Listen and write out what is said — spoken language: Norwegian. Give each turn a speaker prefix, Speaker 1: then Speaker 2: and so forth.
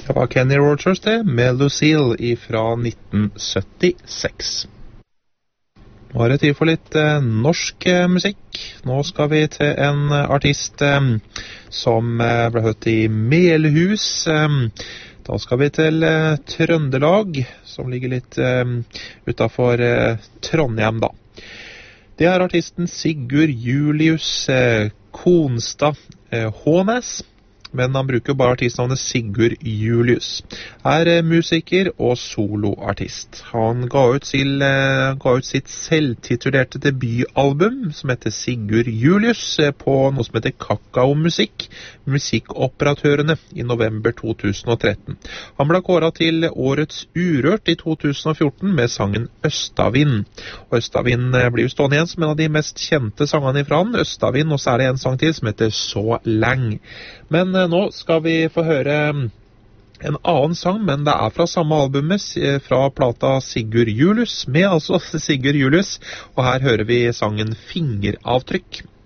Speaker 1: Det var Kenny Rogers det, med Lucille fra 1976. Nå er det tid for litt norsk musikk. Nå skal vi til en artist som ble hørt i Melhus. Da skal vi til Trøndelag, som ligger litt utenfor Trondheim da. Det er artisten Sigurd Julius Konstad Hånes, men han bruker bare artistnavnet Sigurd Julius. Er musiker og soloartist. Han ga ut sitt selvtitulerte debutalbum, som heter Sigurd Julius, på noe som heter Kakaomusikk, Musikkoperatørene, i november 2013. Han ble kåret til Årets Urørt i 2014 med sangen Østavind. Og Østavind blir jo stående igjen som en av de mest kjente sangene fra han, Østavind, og så er det en sang til som heter Så Lang. Men nå skal vi få høre en annen sang, men det er fra samme albumet, fra plata Sigurd Julius, med altså Sigurd Julius, og her hører vi sangen Fingeravtrykk.